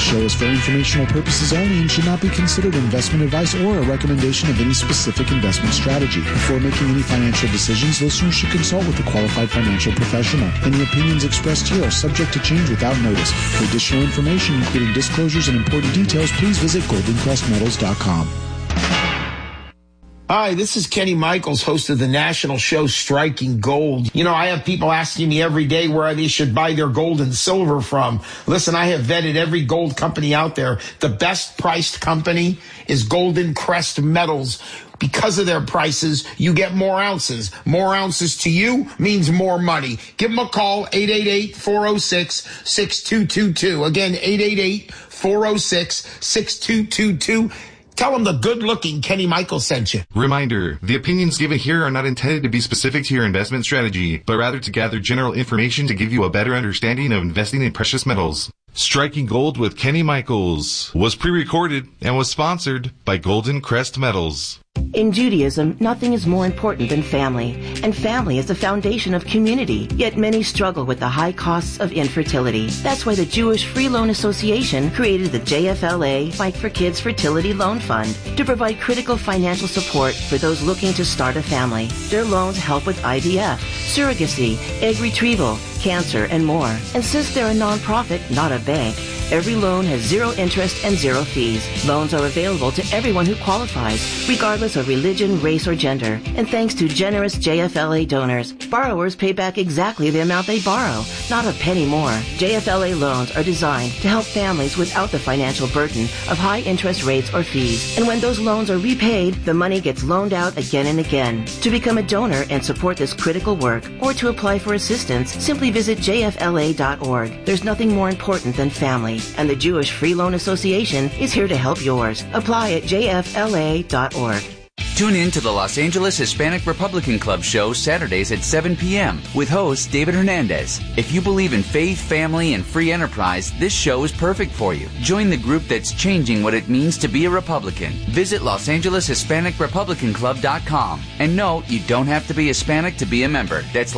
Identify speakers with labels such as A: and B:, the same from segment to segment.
A: show is for informational purposes only and should not be considered investment advice or a recommendation of any specific investment strategy. Before making any financial decisions, listeners should consult with a qualified financial professional. Any opinions expressed here are subject to change without notice. For additional information, including disclosures and important details, please visit goldencrestmetals.com.
B: Hi, this is Kenny Michaels, host of the national show Striking Gold. You know, I have people asking me every day where they should buy their gold and silver from. Listen, I have vetted every gold company out there. The best priced company is Golden Crest Metals. Because of their prices, you get more ounces. More ounces to you means more money. Give them a call, 888-406-6222. Again, 888-406-6222. Tell them the good-looking Kenny Michaels sent you.
C: Reminder, the opinions given here are not intended to be specific to your investment strategy, but rather to gather general information to give you a better understanding of investing in precious metals. Striking Gold with Kenny Michaels was pre-recorded and was sponsored by Golden Crest Metals.
D: In Judaism, nothing is more important than family, and family is the foundation of community, yet many struggle with the high costs of infertility. That's why the Jewish Free Loan Association created the JFLA Fight for Kids Fertility Loan Fund to provide critical financial support for those looking to start a family. Their loans help with IVF, surrogacy, egg retrieval, cancer, and more. And since they're a nonprofit, not a bank, every loan has zero interest and zero fees. Loans are available to everyone who qualifies, regardless of religion, race, or gender. And thanks to generous JFLA donors, borrowers pay back exactly the amount they borrow, not a penny more. JFLA loans are designed to help families without the financial burden of high interest rates or fees. And when those loans are repaid, the money gets loaned out again and again. To become a donor and support this critical work, or to apply for assistance, simply visit jfla.org. There's nothing more important than family, and the Jewish Free Loan Association is here to help yours. Apply at jfla.org.
E: Tune in to the Los Angeles Hispanic Republican Club show Saturdays at 7 p.m. with host David Hernandez. If you believe in faith, family, and free enterprise, this show is perfect for you. Join the group that's changing what it means to be a Republican. Visit LosAngelesHispanicRepublicanClub.com. And no, you don't have to be Hispanic to be a member. That's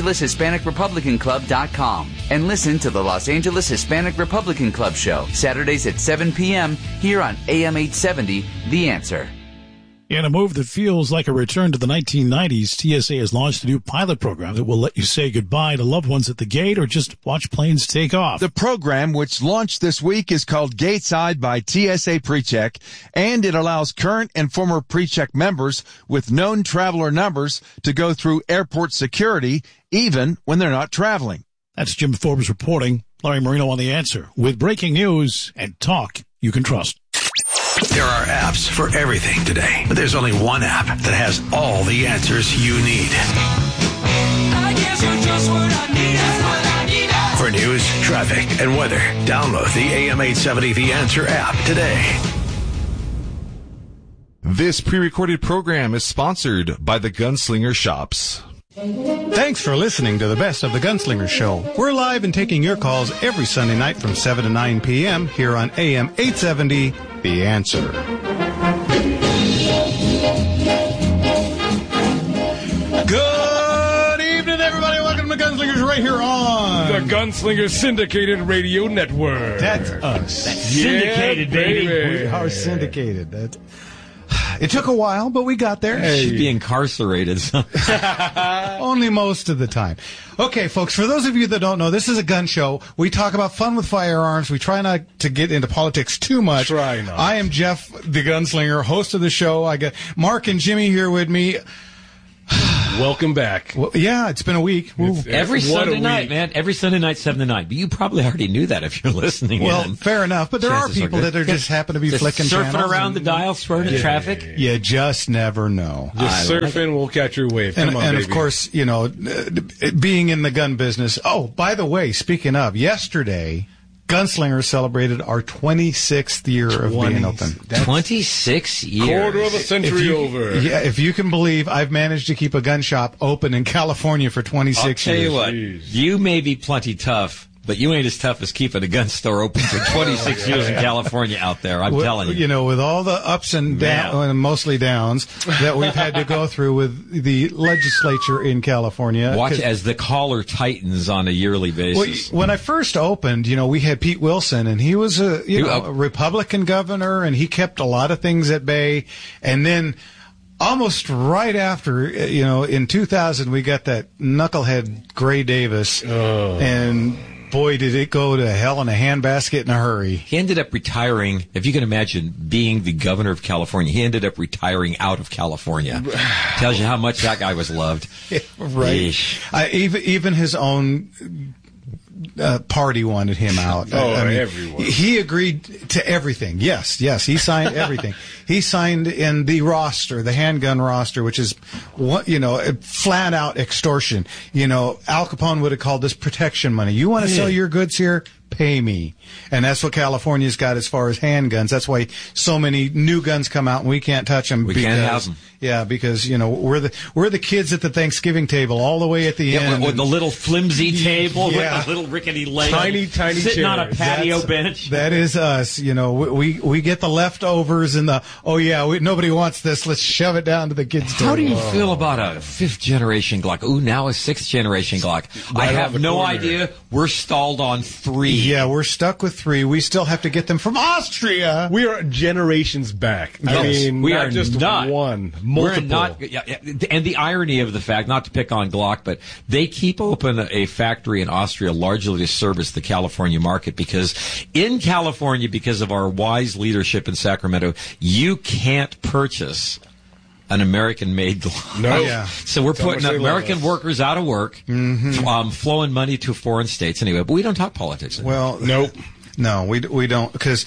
E: LosAngelesHispanicRepublicanClub.com. And listen to the Los Angeles Hispanic Republican Club show Saturdays at 7 p.m. here on AM 870, The Answer.
F: In a move that feels like a return to the 1990s, TSA has launched a new pilot program that will let you say goodbye to loved ones at the gate or just watch planes take off.
G: The program, which launched this week, is called Gateside by TSA PreCheck, and it allows current and former PreCheck members with known traveler numbers to go through airport security even when they're not traveling.
F: That's Jim Forbes reporting. Larry Marino on The Answer with breaking news and talk you can trust.
H: There are apps for everything today, but there's only one app that has all the answers you need.
I: I guess you're just what I need. That's what I need.
H: For news, traffic, and weather, download the AM 870 The Answer app today.
C: This pre-recorded program is sponsored by the Gunslinger Shops.
J: Thanks for listening to the Best of the Gunslinger Show. We're live and taking your calls every Sunday night from 7 to 9 p.m. here on AM 870, The Answer. Good evening, everybody. Welcome to Gunslingers right here on
K: the Gunslinger Syndicated Radio Network.
J: That's us.
K: That's
J: syndicated, baby.
K: baby.
J: We are syndicated. It took a while, but we got there.
L: Hey. Should be incarcerated.
J: Only most of the time. Okay, folks, for those of you that don't know, this is a gun show. We talk about fun with firearms. We try not to get into politics too much.
K: Try not.
J: I am Jeff, the Gunslinger, host of the show. I got Mark and Jimmy here with me.
K: Welcome back.
J: Well, yeah, it's been a week.
L: Every Sunday night, man. Every Sunday night, 7 to 9. But you probably already knew that if you're listening.
J: Well, fair enough. But there are people that are just happen to be flicking
L: surfing
J: channels
L: around the dial, swerving traffic.
J: You just never know.
K: Just surfing, we'll catch your wave. Come on,
J: and
K: baby.
J: of course, you know, being in the gun business. Oh, by the way, speaking of, yesterday, Gunslinger celebrated our 26th year of being open.
L: 26 years.
K: Quarter of a century over.
J: Yeah, if you can believe, I've managed to keep a gun shop open in California for 26 years.
L: I'll tell you what, you may be plenty tough, but you ain't as tough as keeping a gun store open for 26 years in California out there. I'm telling you.
J: You know, with all the ups and downs, and mostly downs, that we've had to go through with the legislature in California.
L: Watch as the collar tightens on a yearly basis.
J: When I first opened, you know, we had Pete Wilson, and he was a Republican governor, and he kept a lot of things at bay. And then almost right after, you know, in 2000, we got that knucklehead Gray Davis, and boy, did it go to hell in a handbasket in a hurry.
L: He ended up retiring. If you can imagine being the governor of California, he ended up retiring out of California. Tells you how much that guy was loved.
J: Right. Even his own party wanted him out.
K: Everyone.
J: He agreed to everything. Yes, he signed everything. He signed in the roster, the handgun roster, which is, flat out extortion. You know, Al Capone would have called this protection money. You want to sell your goods here? Pay me. And that's what California's got as far as handguns. That's why so many new guns come out and we can't touch them.
L: We can't have them.
J: Yeah, because, you know, we're the kids at the Thanksgiving table all the way at the end.
L: With the little flimsy table with the little rickety legs.
K: Tiny
L: sitting
K: chairs.
L: on a patio bench.
J: That is us. You know, we get the leftovers and nobody wants this. Let's shove it down to the kids' table.
L: How do you feel about a 5th generation Glock? Ooh, now a 6th generation Glock. I have no idea. We're stalled on 3.
J: Yeah, we're stuck with 3. We still have to get them from Austria.
K: We are generations back. I mean,
L: we
K: not
L: are
K: just
L: not.
K: one, multiple.
L: We're not, and the irony of the fact, not to pick on Glock, but they keep open a factory in Austria largely to service the California market because in California, because of our wise leadership in Sacramento, you can't purchase an American-made Glock.
K: No. Yeah.
L: So we're putting American workers out of work, flowing money to foreign states anyway. But we don't talk politics anymore.
J: Well,
K: nope.
J: No, we don't, because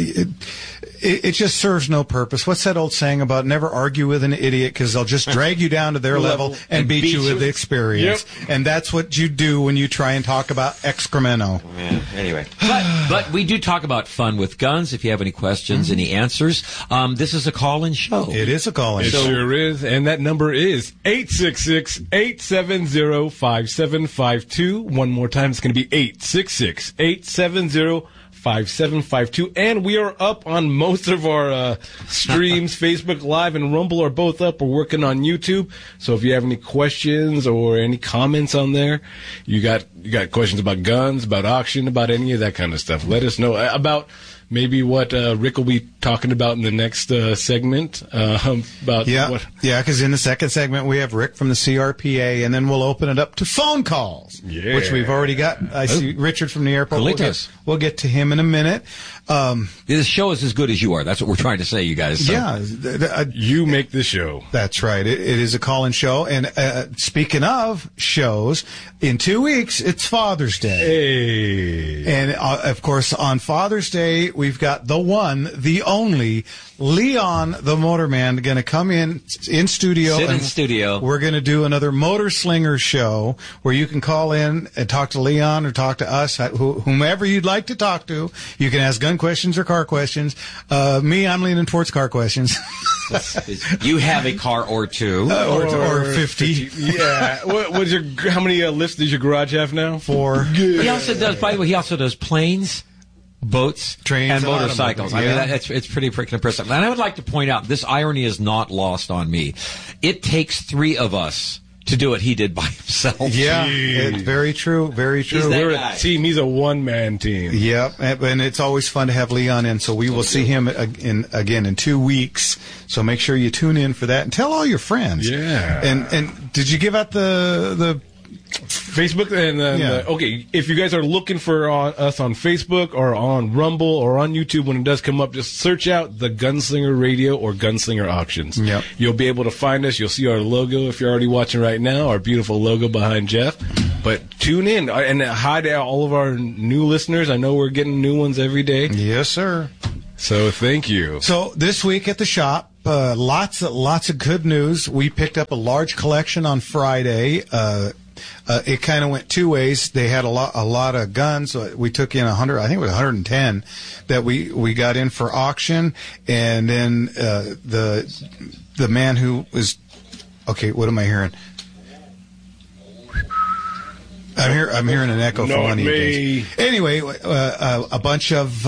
J: it just serves no purpose. What's that old saying about never argue with an idiot because they'll just drag you down to their level and beat you with experience. Yep. And that's what you do when you try and talk about excremento.
L: Yeah, anyway. But we do talk about fun with guns. If you have any questions, any answers, this is a call-in show.
J: It is a call-in show.
K: It sure is. And that number is 866-870-5752. One more time, it's going to be 866-870-5752. And we are up on most of our streams. Facebook Live and Rumble are both up. We're working on YouTube. So if you have any questions or any comments on there, you got questions about guns, about auction, about any of that kind of stuff, let us know. About maybe what Rick will be talking about in the next segment.
J: Because in the second segment we have Rick from the CRPA, and then we'll open it up to phone calls, which we've already got. I see Richard from the airport. We'll get to him in a minute.
L: This show is as good as you are. That's what we're trying to say, you guys. So.
J: Yeah.
K: You make the show.
J: That's right. It is a call-in show. And speaking of shows, in 2 weeks, it's Father's Day.
K: Hey.
J: And, of course, on Father's Day, we've got the one, the only, Leon the Motorman going to come in studio.
L: Sit in studio.
J: We're going to do another Motor Slinger show where you can call in and talk to Leon or talk to us, whomever you'd like to talk to. You can ask gun questions or car questions. I'm leaning towards car questions.
L: You have a car or two.
J: Or 50.
K: Yeah. How many lifts does your garage have now?
J: 4.
L: He also does, by the way, planes, boats,
J: trains,
L: and motorcycles.
J: Yeah.
L: I mean, it's pretty freaking impressive. And I would like to point out, this irony is not lost on me. It takes 3 of us to do what he did by himself.
J: Yeah, it's very true. Very true.
K: We're a team. He's a one-man team.
J: Yep, and it's always fun to have Leon in. So we will see him again in 2 weeks. So make sure you tune in for that and tell all your friends.
K: Yeah.
J: And did you give out the
K: Facebook? And okay, if you guys are looking for us on Facebook or on Rumble or on YouTube, when it does come up, just search out the Gunslinger Radio or Gunslinger Auctions.
J: Yep.
K: You'll be able to find us. You'll see our logo if you're already watching right now, our beautiful logo behind Jeff. But tune in and hi to all of our new listeners. I know we're getting new ones every day.
J: Yes, sir.
K: So thank you.
J: So this week at the shop, lots of good news. We picked up a large collection on Friday. It kind of went 2 ways. They had a lot of guns. We took in 100, I think it was 110 that we got in for auction. And then the man who was, okay, what am I hearing? I'm hearing an echo from
K: Not
J: one of you
K: me.
J: guys. Anyway, a bunch of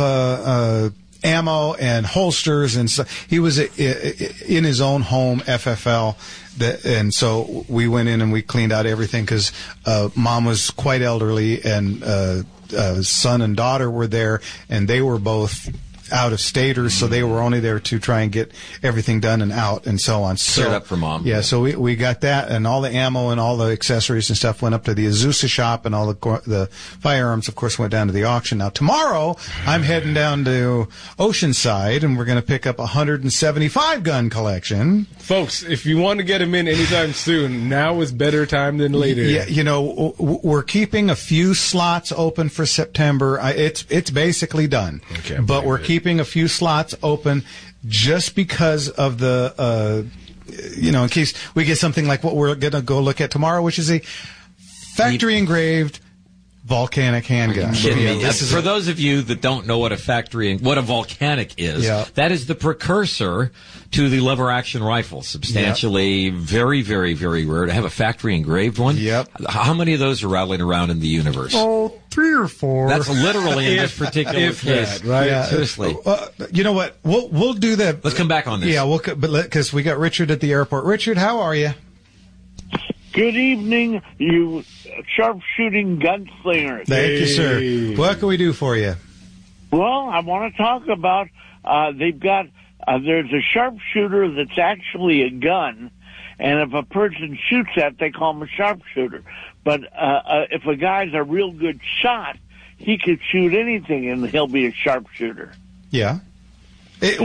J: ammo and holsters and stuff. He was in his own home, FFL, and so we went in and we cleaned out everything because Mom was quite elderly, and son and daughter were there, and they were both out-of-staters, so they were only there to try and get everything done and out and so on. So,
L: Cleared up for Mom.
J: Yeah, so we got that, and all the ammo and all the accessories and stuff went up to the Azusa shop, and all the firearms, of course, went down to the auction. Now, tomorrow, I'm heading down to Oceanside, and we're going to pick up a 175 gun collection.
K: Folks, if you want to get him in anytime soon, now is better time than later.
J: Yeah, we're keeping a few slots open for September. It's basically done.
K: Okay,
J: but we're keeping a few slots open just because of the, in case we get something like what we're going to go look at tomorrow, which is a factory engraved volcanic handgun.
L: For those of you that don't know what a volcanic is, that is the precursor to the lever action rifle. Substantially, very, very, very rare to have a factory engraved one.
J: Yep.
L: How many of those are rattling around in the universe?
J: Oh, 3 or 4.
L: That's literally in this particular case,
J: right? Yeah.
L: Seriously.
J: You know what? We'll do that.
L: Let's come back on this.
J: Yeah, because we got Richard at the airport. Richard, how are you?
M: Good evening, you sharpshooting gunslingers.
J: Thank you, sir. What can we do for you?
M: Well, I want to talk about, they've got, there's a sharpshooter that's actually a gun, and if a person shoots that, they call him a sharpshooter. But if a guy's a real good shot, he could shoot anything, and he'll be a sharpshooter.
J: Yeah. Did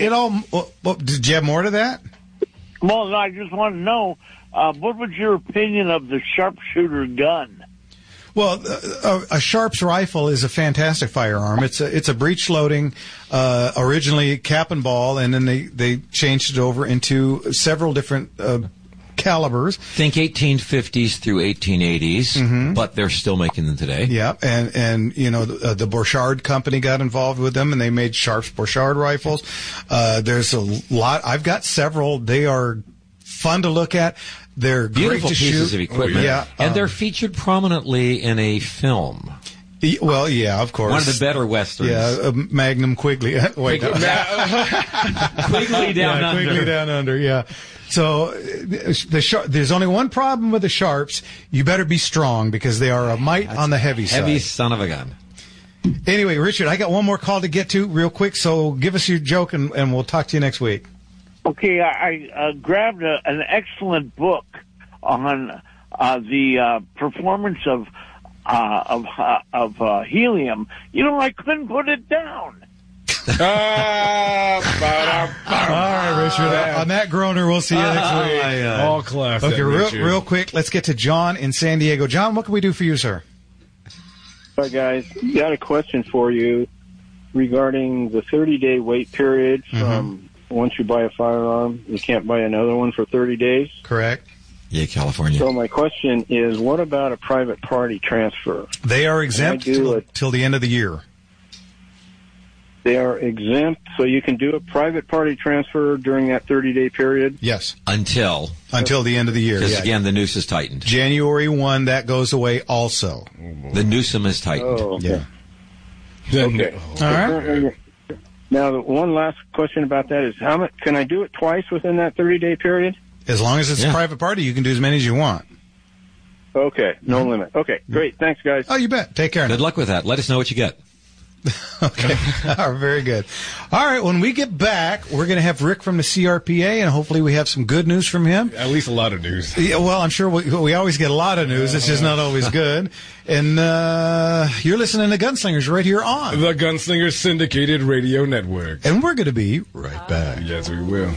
J: you have more to that?
M: Well, I just want to know, what was your opinion of the sharpshooter gun?
J: Well, a Sharps rifle is a fantastic firearm. It's a breech loading, originally cap and ball, and then they changed it over into several different calibers.
L: Think 1850s through 1880s, but they're still making them today.
J: Yeah, and the Borchardt company got involved with them, and they made Sharps Borchardt rifles. There's a lot. I've got several. They are fun to look at. They're
L: beautiful
J: great to
L: pieces
J: shoot.
L: of equipment.
J: Yeah,
L: and they're featured prominently in a film.
J: Well, yeah, of course.
L: One of the better westerns.
J: Yeah, Magnum Quigley. Wait,
L: Quigley Down Under.
J: Quigley Down Under. Yeah. So there's only one problem with the Sharps. You better be strong because they are a mite on the heavy side.
L: Heavy son of a gun.
J: Anyway, Richard, I got one more call to get to real quick. So give us your joke and we'll talk to you next week.
M: Okay, I grabbed an excellent book on the performance of helium. I couldn't put it down.
J: All right, Richard. On that groaner, we'll see you next week.
K: All class.
J: Okay, real quick, let's get to John in San Diego. John, what can we do for you, sir?
N: Hi, guys. Got a question for you regarding the 30-day wait period from once you buy a firearm, you can't buy another one for 30 days.
J: Correct.
L: Yeah, California.
N: So my question is, what about a private party transfer?
J: They are exempt till the end of the year.
N: They are exempt, so you can do a private party transfer during that 30-day period?
J: Yes.
L: Until
J: the end of the year.
L: Because, again, the noose is tightened.
J: January 1, that goes away also.
L: The noose is tightened.
N: Oh, okay.
J: Yeah.
N: Okay.
J: All right.
N: Now, the one last question about that is, how much can I do it twice within that 30-day period?
J: As long as it's a private party, you can do as many as you want.
N: Okay, no limit. Okay, great. Thanks, guys.
J: Oh, you bet. Take care.
L: Good luck with that. Let us know what you get.
J: Okay. Very good. All right. When we get back, we're going to have Rick from the CRPA, and hopefully we have some good news from him.
K: At least a lot of news.
J: Yeah, well, I'm sure we always get a lot of news. It's just not always good. And you're listening to Gunslingers right here on
K: the Gunslingers Syndicated Radio Network.
J: And we're going to be right back.
K: Yes, we will.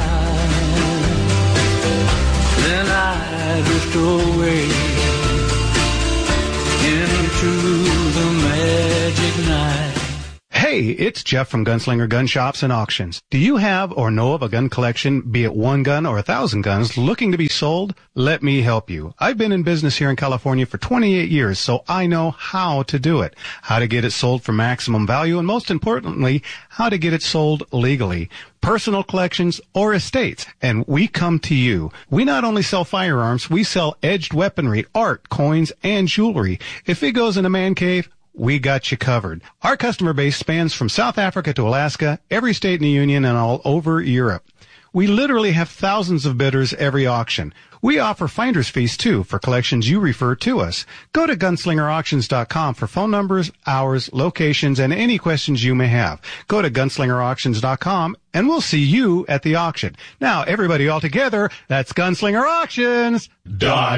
I: Then I drift away into the magic night.
O: Hey, it's Jeff from Gunslinger Gun Shops and Auctions. Do you have or know of a gun collection, be it one gun or 1,000 guns, looking to be sold? Let me help you. I've been in business here in California for 28 years, so I know how to do it. How to get it sold for maximum value, and most importantly, how to get it sold legally. Personal collections or estates, and we come to you. We not only sell firearms, we sell edged weaponry, art, coins, and jewelry. If it goes in a man cave, we got you covered. Our customer base spans from South Africa to Alaska, every state in the Union, and all over Europe. We literally have thousands of bidders every auction. We offer finder's fees, too, for collections you refer to us. Go to gunslingerauctions.com for phone numbers, hours, locations, and any questions you may have. Go to gunslingerauctions.com, and we'll see you at the auction. Now, everybody all together, that's gunslingerauctions.com.